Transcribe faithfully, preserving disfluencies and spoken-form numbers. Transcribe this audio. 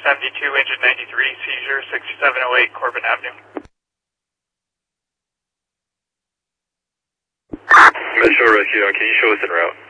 seventy-two, engine ninety-three, seizure, sixty-seven oh eight, Corbin Avenue. Metro Rescue, can you show us en route?